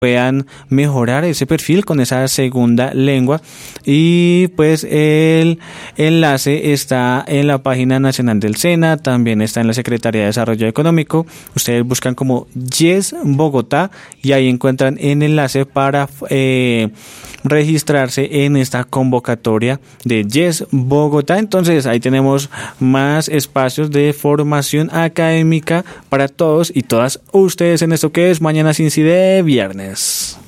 puedan mejorar ese perfil con esa segunda lengua. Y pues el enlace está en la página nacional del SENA, también está en la Secretaría de Desarrollo Económico. Ustedes buscan como Yes Bogotá y ahí encuentran el enlace para registrarse en esta convocatoria de Yes Bogotá. Entonces ahí tenemos más espacios de formación académica para todos y todas ustedes en esto que es Mañana Sin Sí de viernes.